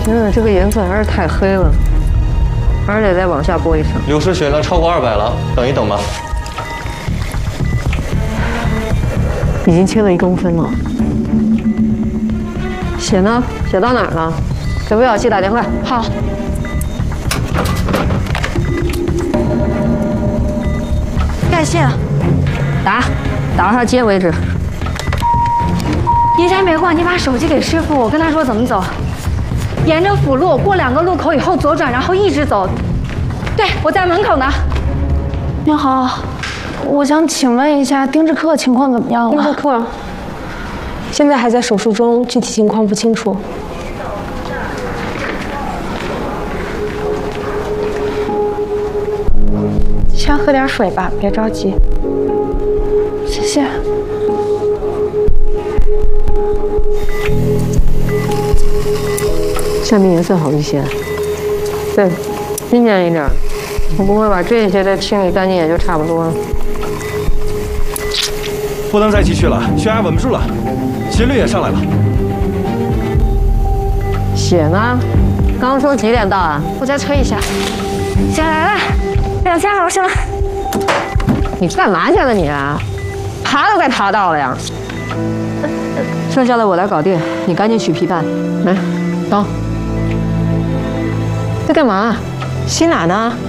这个颜色还是太黑了，还是得再往下拨一层。 流失血量超过200了，等一等吧。 已经切了1公分了。血呢？血到哪儿了？给魏小七打电话。 好。干线。 打到他接为止。 银山没慌，你把手机给师傅，我跟他说怎么走。沿着辅路过2个路口以后左转，然后一直走。对，我在门口呢。 您好，我想请问一下丁志克情况怎么样了？ 丁志克现在还在手术中，具体情况不清楚。 先喝点水吧，别着急。谢谢。 下面颜色好一些，对，新鲜一点。我不会把这些再清理干净，也就差不多了。 不能再继续了，血压稳不住了，心率也上来了。 血呢？刚说几点到啊？ 我再催一下。 血来了，2千毫升。 你干嘛去了你啊？爬都快爬到了呀。剩下的我来搞定，你赶紧取皮瓣。来，刀。在干嘛？吸哪呢？